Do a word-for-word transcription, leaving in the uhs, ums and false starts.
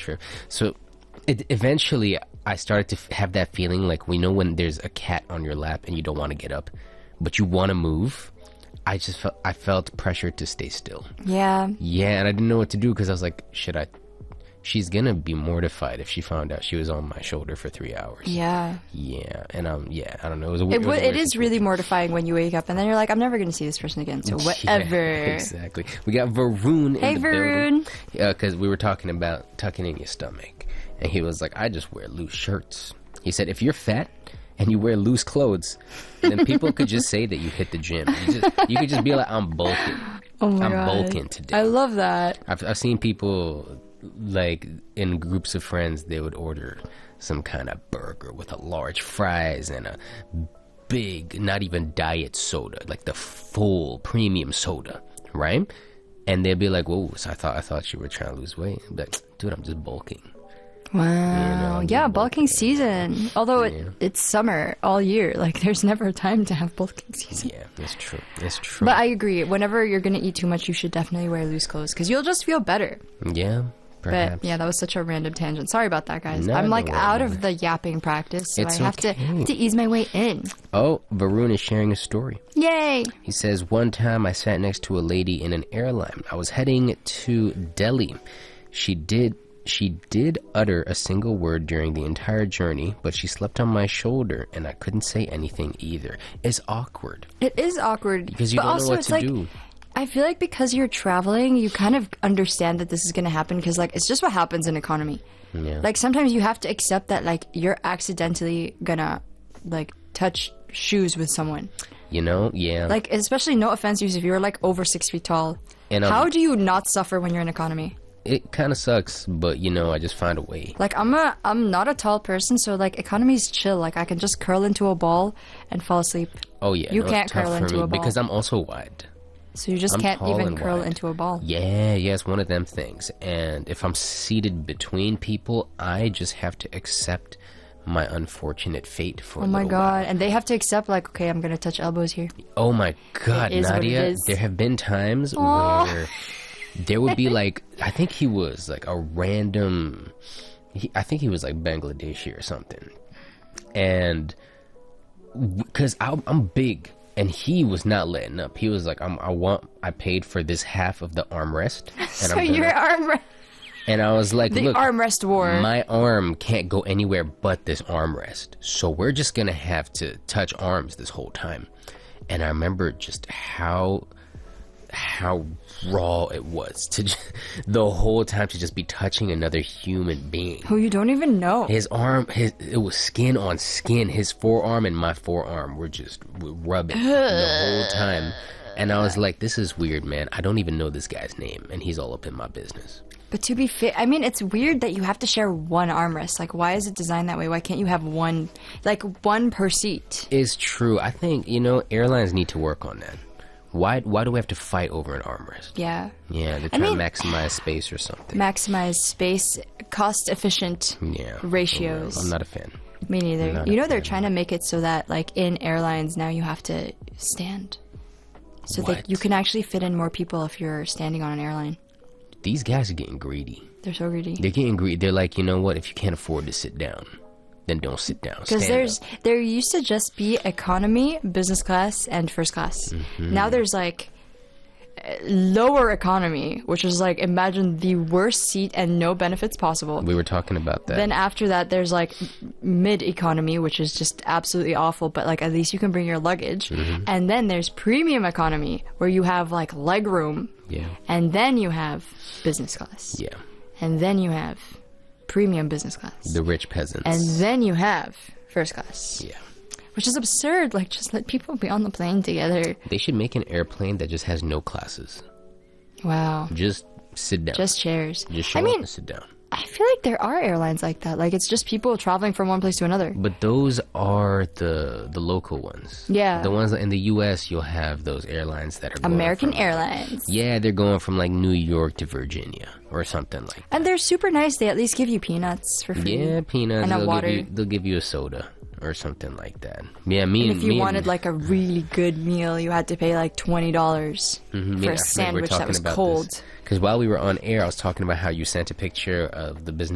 pressure. So it, eventually I started to f- have that feeling like, we know when there's a cat on your lap and you don't want to get up, but you want to move. I just felt I felt pressure to stay still. Yeah. Yeah, and I didn't know what to do because I was like, should I? She's gonna be mortified if she found out she was on my shoulder for three hours. Yeah. Yeah, and um, yeah, I don't know. It was a, It, it, was w- a it weird is situation. really mortifying when you wake up and then you're like, I'm never going to see this person again. So whatever. Yeah, exactly. We got Varun in Hey, the Varun. building. Yeah, because we were talking about tucking in your stomach, and he was like, I just wear loose shirts. He said, if you're fat and you wear loose clothes, then people could just say that you hit the gym. You, just, you could just be like, I'm bulking. Oh my I'm God. bulking today. I love that. I've, I've seen people, like, in groups of friends, they would order some kind of burger with a large fries and a big, not even diet soda, like the full premium soda, right? And they'd be like, whoa, so I thought I thought you were trying to lose weight. I'd be like, dude, I'm just bulking. Wow. You know, yeah, bulking season. Although it, Yeah. it's summer all year. Like, there's never a time to have bulking season. Yeah, that's true. That's true. But I agree. Whenever you're going to eat too much, you should definitely wear loose clothes because you'll just feel better. yeah, perhaps. But yeah, that was such a random tangent. Sorry about that, guys. No, I'm like no out worries. of the yapping practice, so It's I have okay. to have to ease my way in. Oh, Varun is sharing a story. Yay! He says, one time I sat next to a lady in an airline. I was heading to Delhi. She did she did utter a single word during the entire journey, but she slept on my shoulder and I couldn't say anything either. It's awkward. It is awkward Because you but don't know also what it's to like, do. I feel like because you're traveling, you kind of understand that this is going to happen because, like, it's just what happens in economy. Yeah. Like, sometimes you have to accept that, like, you're accidentally gonna, like, touch shoes with someone. You know? Yeah. Like, especially, no offense, if you're, like, over six feet tall. And, um, how do you not suffer when you're in economy? it kind of sucks, but, you know, I just find a way. Like, I'm a, I'm not a tall person, so, like, economy's chill. Like, I can just curl into a ball and fall asleep. Oh, yeah. You no, can't it's tough curl for into me a ball. because I'm also wide. So you just I'm can't tall even and curl wide. into a ball. Yeah, yeah, it's one of them things. And if I'm seated between people, I just have to accept my unfortunate fate for Oh a my little god. while. And they have to accept, like, okay, I'm gonna touch elbows here. Oh my god, It is what it Nadia, is. there have been times Aw. where there would be like, I think he was like a random, he, I think he was like Bangladeshi or something. And because I'm big and he was not letting up. He was like, I'm, I want, I paid for this half of the armrest. And So I'm gonna- your arm, And I was like, the look, armrest war. my arm can't go anywhere but this armrest. So we're just going to have to touch arms this whole time. And I remember just how how raw it was to just, the whole time to just be touching another human being. Who you don't even know. His arm, his it was skin on skin. His forearm and my forearm were just rubbing the whole time. And I was like, this is weird, man. I don't even know this guy's name. And he's all up in my business. But to be fair, I mean, it's weird that you have to share one armrest. Like, why is it designed that way? Why can't you have one, like, one per seat? It's true. I think, you know, airlines need to work on that. Why Why do we have to fight over an armrest? Yeah. Yeah, they're I trying mean- to maximize space or something. Maximize space, cost efficient Yeah. ratios. I'm not a fan. Me neither. not You a know, they're fan. trying to make it so that, like, in airlines now you have to stand. So that What? you can actually fit in more people if you're standing on an airline. These guys are getting greedy. They're so greedy. They're getting greedy. They're like, you know what? If you can't afford to sit down, then don't sit down. Because Stand there's up. there used to just be economy, business class, and first class. Mm-hmm. Now there's like uh, lower economy, which is like imagine the worst seat and no benefits possible. We were talking about that. Then after that, there's like mid economy, which is just absolutely awful, but like at least you can bring your luggage. Mm-hmm. And then there's premium economy, where you have like leg room, yeah. and then you have business class, Yeah. and then you have premium business class, The rich peasants. and then you have first class. yeah. Which is absurd. Like, just let people be on the plane together. They should make an airplane that just has no classes. Wow. Just sit down. Just chairs. Just show I up mean, and sit down. I feel like there are airlines like that. Like, it's just people traveling from one place to another. But those are the the local ones. Yeah. The ones in the U S, you'll have those airlines that are going American from, Airlines. Yeah, they're going from like New York to Virginia or something like that. And they're super nice. They at least give you peanuts for free. Yeah, peanuts. And a they'll water. Give you, they'll give you a soda or something like that. Yeah, me and, And if you me wanted and, like a really good meal, you had to pay like twenty dollars Mhm, for yeah, I a remember sandwich that talking was about cold. Because while we were on air, I was talking about how you sent a picture of the business